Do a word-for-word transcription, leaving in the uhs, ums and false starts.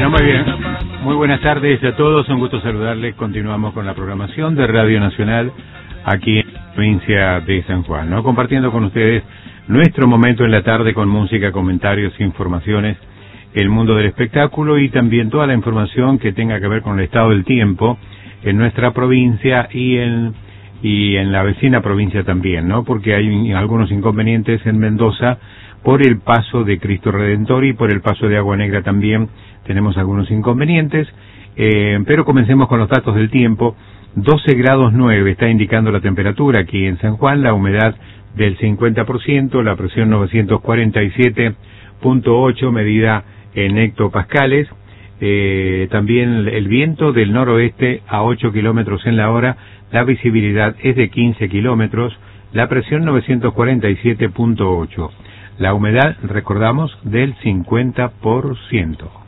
Bueno, muy bien. Muy buenas tardes a todos. Un gusto saludarles. Continuamos con la programación de Radio Nacional aquí en la provincia de San Juan, ¿no? Compartiendo con ustedes nuestro momento en la tarde con música, comentarios, informaciones, el mundo del espectáculo y también toda la información que tenga que ver con el estado del tiempo en nuestra provincia y en y en la vecina provincia también, ¿no? Porque hay algunos inconvenientes en Mendoza por el paso de Cristo Redentor y por el paso de Agua Negra también tenemos algunos inconvenientes, eh, pero comencemos con los datos del tiempo. doce grados nueve está indicando la temperatura aquí en San Juan, la humedad del cincuenta por ciento, la presión novecientos cuarenta y siete punto ocho medida en hectopascales, eh, también el viento del noroeste a ocho kilómetros en la hora, la visibilidad es de quince kilómetros, la presión novecientos cuarenta y siete punto ocho, la humedad, recordamos, del cincuenta por ciento.